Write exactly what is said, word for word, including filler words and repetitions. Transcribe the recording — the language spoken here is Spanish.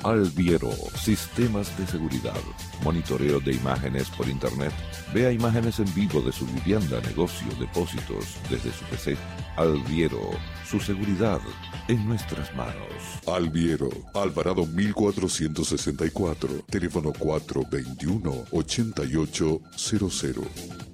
Alviero, sistemas de seguridad, monitoreo de imágenes por internet. Vea imágenes en vivo de su vivienda, negocio, depósitos desde su P C. Alviero, su seguridad en nuestras manos. Alviero, Alvarado mil cuatrocientos sesenta y cuatro, teléfono cuatro dos uno, ocho ocho cero cero.